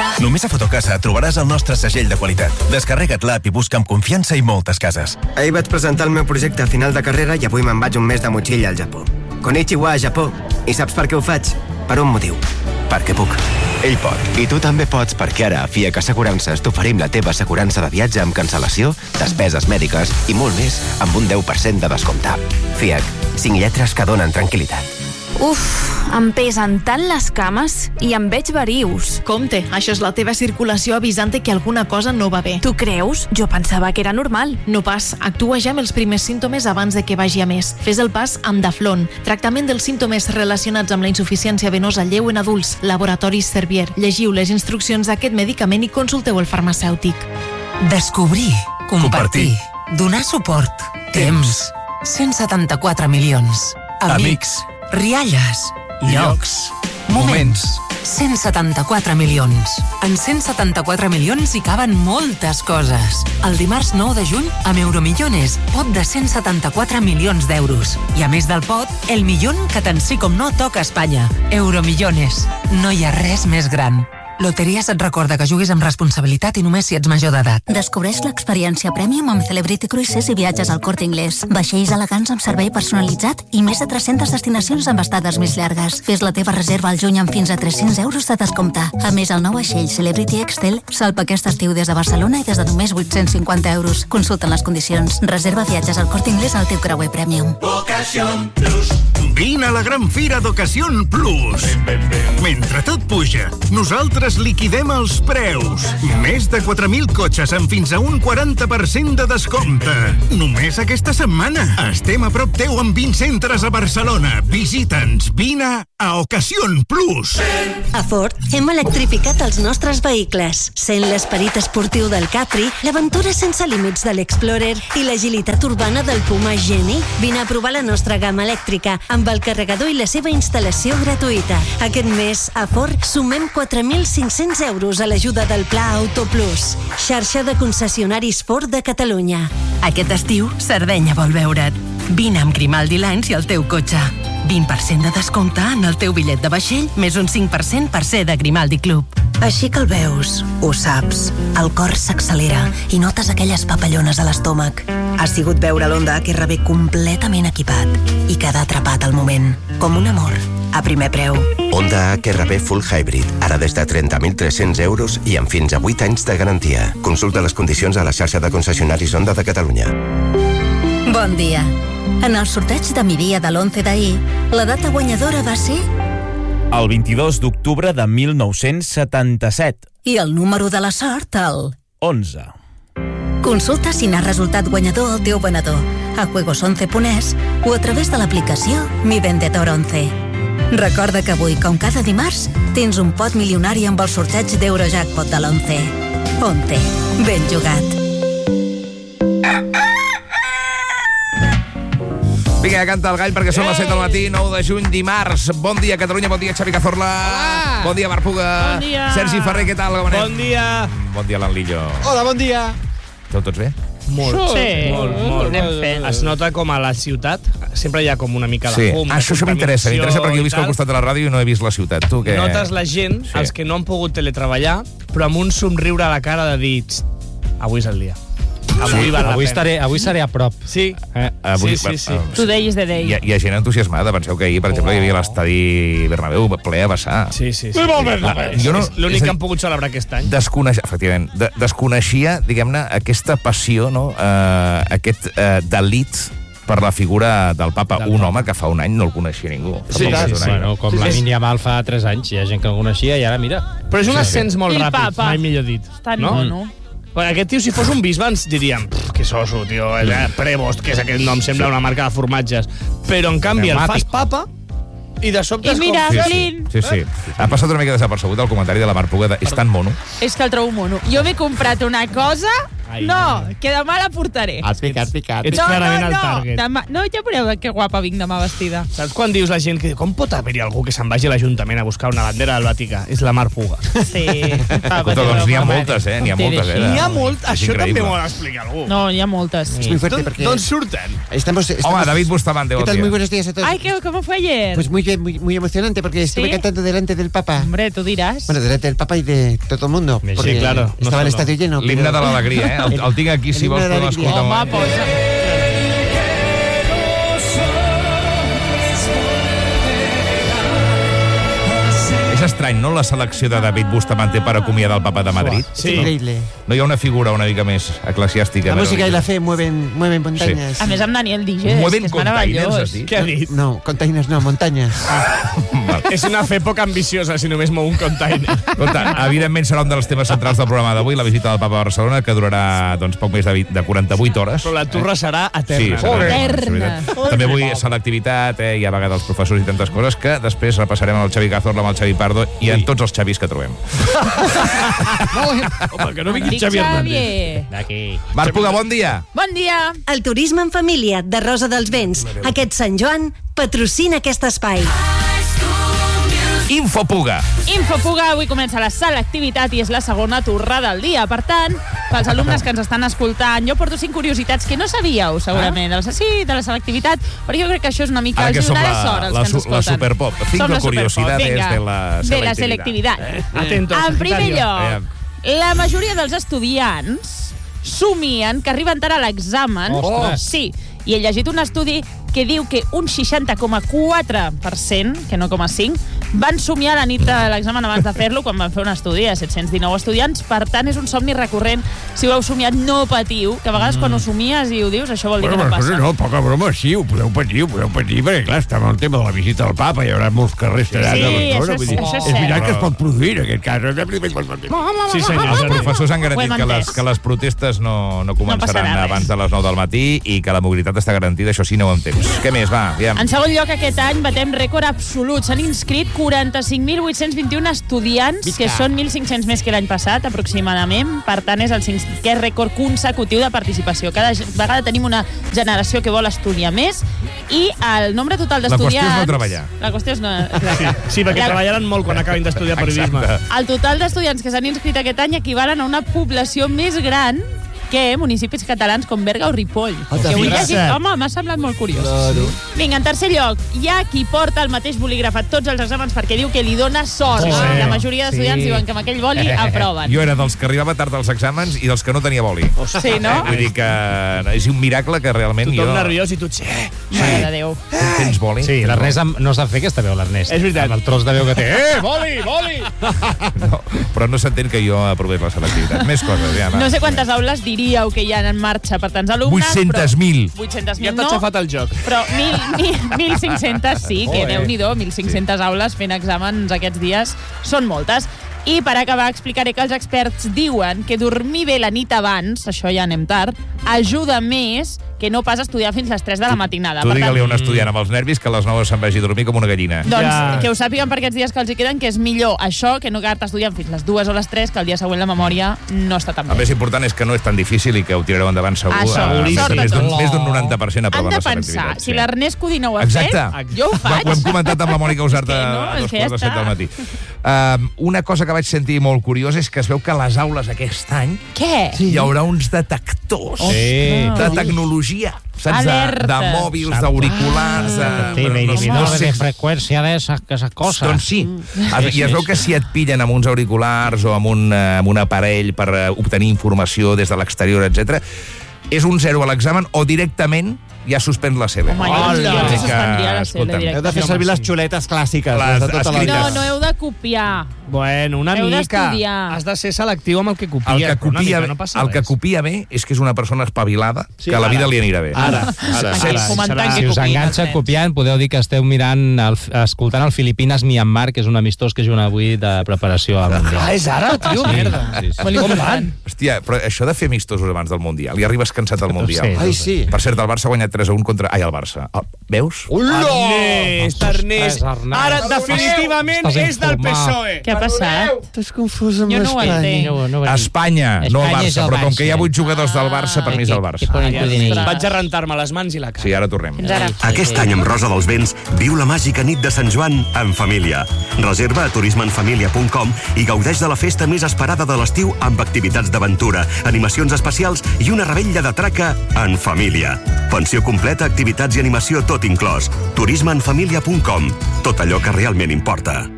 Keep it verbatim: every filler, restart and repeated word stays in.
Només a Fotocasa trobaràs el nostre segell de qualitat. Descarrega't l'app i busca amb confiança i moltes cases. Ahir vaig presentar el meu projecte a final de carrera i avui me'n vaig un mes de motxilla al Japó. Konnichiwa, Japó. I saps per què ho faig? Per un motiu. Perquè puc. Ell pot. I tu també pots, perquè ara a F I A C Assegurances t'oferim la teva assegurança de viatge amb cancel·lació, despeses mèdiques i molt més amb un deu per cent de descompte. F I A C. Cinc lletres que donen tranquil·litat. Uf, em pesen tant les cames i em veig verius. Compte, això és la teva circulació avisant-te que alguna cosa no va bé. Tu creus? Jo pensava que era normal. No pas, actua ja amb els primers símptomes abans de que vagi a més. Fes el pas amb Daflon, tractament dels símptomes relacionats amb la insuficiència venosa lleu en adults, Laboratoris Servier. Llegiu les instruccions d'aquest medicament i consulteu el farmacèutic. Descobrir, compartir, donar suport, temps, cent setanta-quatre milions, amics, rialles, llocs, moments. cent setanta-quatre milions. En cent setanta-quatre milions hi caben moltes coses. El dimarts nou de juny, amb Euromillones, pot de cent setanta-quatre milions d'euros. I a més del pot, el milió que tant sí com no toca a Espanya. Euromillones. No hi ha res més gran. Loteries et recorda que juguis amb responsabilitat i només si ets major d'edat. Descobreix l'experiència Premium amb Celebrity Cruises i viatges al Corte Inglés. Vaixells elegants amb servei personalitzat i més de tres-centes destinacions amb estades més llargues. Fes la teva reserva al juny amb fins a tres-cents euros de descompte. A més, el nou vaixell Celebrity Excel salpa aquest estiu des de Barcelona i des de només vuit-cents cinquanta euros. Consulta les condicions. Reserva viatges al Corte Inglés al teu creuer Premium. Ocasión Plus. Vine a la gran fira d'Ocasión Plus. Mentre tot puja, nosaltres liquidem els preus. Més de quatre mil cotxes amb fins a un quaranta per cent de descompte. Només aquesta setmana. Estem a prop teu amb vint centres a Barcelona. Visita'ns. Vine a Ocasión Plus. A Ford hem electrificat els nostres vehicles. Sent l'esperit esportiu del Capri, l'aventura sense límits de l'Explorer i l'agilitat urbana del Puma Geni. Vine a provar la nostra gamma elèctrica amb el carregador i la seva instal·lació gratuïta. Aquest mes, a Ford, sumem quatre mil cinc-cents euros a l'ajuda del Pla Auto Plus. Xarxa de concessionaris Ford de Catalunya. Aquest estiu, Sardenya vol veure't. Vine amb Grimaldi Lines i el teu cotxe. vint per cent de descompte en el teu bitllet de vaixell, més un cinc per cent per ser de Grimaldi Club. Així que el veus, ho saps. El cor s'accelera i notes aquelles papallones a l'estómac. Ha sigut veure l'Honda H R V completament equipat i quedar atrapat al moment, com un amor, a primer preu. Honda H R V Full Hybrid, ara des de trenta mil tres-cents euros i amb fins a vuit anys de garantia. Consulta les condicions a la xarxa de concessionaris Honda de Catalunya. Bon dia. En el sorteig de mi dia de l'onze d'ahir, la data guanyadora va ser... El vint-i-dos d'octubre de mil nou-cents setanta-set. I el número de la sort, el... onze. Consulta si n'ha resultat guanyador el teu venedor a juegos once punt es o a través de l'aplicació Mi Vendedor onze. Recorda que avui, com cada dimarts, tens un pot milionari amb el sorteig d'Eurojackpot de l'onze. onze. Ben jugat. Vinga, canta el gall perquè són les set del matí, nou de juny, dimarts. Bon dia, Catalunya, bon dia, Xavi Cazorla. Hola. Bon dia, Marc Puga. Bon dia. Sergi Ferrer, què tal? Com anem? Bon dia. Bon dia, l'Anlillo. Hola, bon dia. Esteu tots bé? Molt, sí, molt, molt. anem fent. Es nota com a la ciutat sempre hi ha com una mica de Sí. fum. Ah, això, això m'interessa, m'interessa perquè jo visc al costat de la ràdio i no he vist la ciutat. Tu, què? Notes la gent, Sí. els que no han pogut teletreballar, però amb un somriure a la cara de dir "Txt, avui és el dia. Avui Sí, val la avui pena." estaré, avui seré a prop. Sí, Eh? Avui, sí, sí, sí. eh, Tu deies de dei. Hi ha, hi ha gent entusiasmada. Penseu que ahir, per exemple, hi havia l'estadi Bernabéu ple a vessar. Sí, sí, sí. Viva el Bernabéu! Jo no- És l'únic és a que dir, han pogut celebrar aquest any. Desconeix, efectivament, de, desconeixia, diguem-ne, aquesta passió, no? eh, aquest eh, delit per la figura del papa, un home que fa un any no el coneixia ningú. Sí, Fa sí, poc més sí. d'un any. Bueno, com Sí, la sí. Mini Yamal fa tres anys, hi ha gent que el coneixia i ara mira. Però és un Sí, sí. ascens molt Il ràpid, Papa. mai millor dit. Tan no? mono. Perquè aquest tio, si fos un bisbe, ens diríem "Pff, que soso, tio, eh, Prevost, que és aquest nom, sembla Sí. una marca de formatges. Però, en canvi, el fas papa i de sobte... I és mira, com... Flynn. Sí, sí. Ha passat una mica desapercebut el comentari de la Marc Puga de "és tan mono". És que el trobo mono. Jo m'he comprat una cosa No, que demà la portaré. Has picat, picat. Ets no, clarament no, el no. target. Demà, no, ja veureu que guapa vinc demà vestida. Saps quan dius la gent que diu com pot haver-hi algú que se'n vagi a l'Ajuntament a buscar una bandera del Vaticà? És la Mar Puga. Sí. Escolta, doncs n'hi ha moltes, eh? N'hi ha moltes, eh? N'hi ha molt, És això increïble. també m'ho ha d'explicar algú. No, hi ha moltes. Es muy fuerte porque... D'on surten? Estamos, estamos... Home, David Bustamante, ¿Qué bon tal? dia. Muy buenos días a todos. Ay, ¿qué, ¿cómo fue ayer? Pues muy bien, muy, muy emocionante porque estuve ¿Sí? cantando delante del Papa. Hombre, tú dirás. Bueno, delante del Papa y de todo el mundo. Sí, porque claro. No estaba el solo. estadio lleno. L'himne de l'alegria, eh? El, el tinc aquí, si El vols, himne de podem l'alegria. escoltar un Home, moment. posa. És estrany, no?, la selecció de David Bustamante per acomiadar el Papa de Madrid. Sí. Increíble. No hi ha una figura una mica més eclesiàstica. La més música y religiosa. la fe mueven, mueven montañas. A més, amb Daniel Diges, Mueven que és containers, meravellós. has dit? Què ha dit? No, containers no, montañas. És una fe poc ambiciosa si només mou un container. Escolta, evidentment serà un dels temes centrals del programa d'avui, la visita del Papa a Barcelona, que durarà doncs, poc més de, de quaranta-vuit hores. Però la turra serà Sí, eterna. serà Eterna. eterna. També avui selectivitat, eh, hi ha vaga dels professors i tantes coses que després repassarem amb el Xavi Cazorla, amb el Xavi Pardo i en tots els Xavis que trobem. Home, que no Em vingui dic Xavi Hernández. Xavier. D'aquí. Marc Puga, bon dia. Bon dia. El turisme en família de Rosa dels Vents. Aquest Sant Joan patrocina aquest espai. Infopuga. Infopuga, avui comença la selectivitat i és la segona torrada del dia. Per tant, pels alumnes que ens estan escoltant, jo porto cinc curiositats que no sabíeu, segurament. Ah? Sí, de la selectivitat, però jo crec que això és una mica... Ara que els som donarà la, sort als la, que ens su, la escolten. superpop. Cinco Som la curiosidades Superpop, de la de la selectivitat. selectivitat. Eh? Atento, En primer secretario. lloc, la majoria dels estudiants somien que arriben tard a l'examen. Ostres. Sí, i he llegit un estudi que diu que un seixanta coma quatre per cent, que no com a cinc, van somiar la nit de l'examen abans de fer-lo quan van fer un estudi a set-cents dinou estudiants. Per tant, és un somni recurrent. Si ho heu somiat, no patiu, que a vegades quan ho somies i ho dius, això vol dir que no passa. No, poca broma, sí, ho podeu patir, ho podeu patir, perquè clar, estava el tema de la visita del Papa, hi haurà molts carrers tallats Sí, a Barcelona. això és- vull dir, això és és veritat cert. que es pot produir en aquest cas. Sí, senyor. Els professors han Ho garantit hem que les, entès. que les protestes no, no començaran passarà res. abans de les nou del matí i que la mobilitat està garantida, això sí, no ho en temps. Què més, va, aviam. En segon lloc, aquest any batem rècord absolut. S'han inscrit quaranta-cinc mil vuit-cents vint-i-un estudiants, que són mil cinc-cents més que l'any passat, aproximadament. Per tant, és el cinquè rècord consecutiu de participació. Cada vegada tenim una generació que vol estudiar més i el nombre total La d'estudiants... qüestió és no treballar. La qüestió és no... Exacte. Sí, perquè La- treballaran molt quan acabin d'estudiar periodisme. Exacte. El total d'estudiants que s'han inscrit aquest any equivalen a una població més gran que municipis catalans com Berga o Ripoll. Ah, Que avui fixa't. llegit, home, m'ha semblat molt curiós. Claro. Vinga, en tercer lloc, hi ha qui porta el mateix bolígraf a tots els exàmens perquè diu que li dona sort. Sí. La majoria d'estudiants Sí. diuen que amb aquell boli aproven. Jo era dels que arribava tard als exàmens i dels que no tenia boli. Sí, no? Vull dir que és un miracle que realment Tothom jo... nerviós i tu, eh, Mare de Déu. Tens boli? Sí, l'Ernest amb- no sap fer aquesta veu, l'Ernest. És veritat. Amb el tros de veu que té. Eh, boli, boli! No, però no s'entén que jo aprovés la selectivitat. Més coses, ja, va. No sé quantes aules diríeu que hi ha en marxa per tants alumnes, vuit-cents mil. però... vuit-cents Ja mil t'ha no, xafat el joc. però mil cinc-cents sí, que Joder. Déu-n'hi-do, mil cinc-centes aules fent exàmens aquests dies són moltes. I per acabar explicaré que els experts diuen que dormir bé la nit abans, això ja anem tard, ajuda més que no pas estudiar fins les tres de la matinada. Tu Per tant, digue-li a un estudiant amb els nervis que a les nou se'n vagi a dormir com una gallina. doncs Ja. que ho sàpiguen per aquests dies que els hi queden, que és millor això que no quedar-te estudiant fins les dues o les tres, que el dia següent la memòria no està tan El bé. més important és que no és tan difícil i que ho tirareu endavant segur. Això, Eh, més, sort a més d'un tots. més d'un noranta per cent Han aproven de la pensar, selectivitat. si l'Ernest Codina ho ha Exacte. fet, jo ho faig. Ho hem comentat amb la Mònica Usart És que a no, dos és que quarts de ja set del està. matí. Uh, una cosa que vaig sentir molt curiosa és que es veu que a les aules aquest any Què? hi haurà uns detectors Sí. de tecnologia, saps? De, Alerta. de mòbils, d'auriculars, de... Sí, no sé, no no sé. de freqüència d'esa esas cosas. Doncs sí. Sí, I es sí, veu sí. que si et pillen amb uns auriculars o amb un, eh, amb un aparell per eh, obtenir informació des de l'exterior, etcètera, és un zero a l'examen o directament ja suspens la C L. Home, jo- jo Vull dir suspendria la que, C L escolta'm, Heu de fer servir les xuletes clàssiques. Les Les de tota la escrites. vida. No, no heu de copiar. Bueno, una Heu mica. d'estudiar. Has de ser selectiu amb el que copies. el que però una copia, mica, no passa el que res. copia bé és que és una persona espavilada Sí, que a la ara. vida li anirà bé. Ara, ara. Aquí ara. fomentant serà- que Si us copiïn enganxa els nens. copiant, podeu dir que esteu mirant, el, escoltant el Filipines-Myanmar, que és un amistós que juguen avui de preparació al Mundial. Ah, és ara, tio, Sí, merda. sí, sí. Molt important. Hòstia, però això de fer amistosos abans del Mundial, i arribes cansat del Mundial. Sí, Ai, sí. Per cert, el Barça ha guanyat tres a un contra... Ai, el Barça. Ah, veus? Ernest, Ernest. Ara, definitivament, és del P S O E. Què ha passat? T'has confós amb Jo no ho entenc. No, no, Espanya, no el Espanya és Barça, el però com Barça. que hi ha vuit jugadors del Barça, per mi és el Barça. Vaig a rentar-me les mans i la cara. Sí, ara tornem. Aquest any amb Rosa dels Vents viu la màgica nit de Sant Joan en família. Reserva a turisme en família punt com i gaudeix de la festa més esperada de l'estiu amb activitats d'aventura, animacions especials i una revetlla de traca en família. Pensió completa, activitats i animació tot inclòs. turisme en família punt com. Tot allò que realment importa.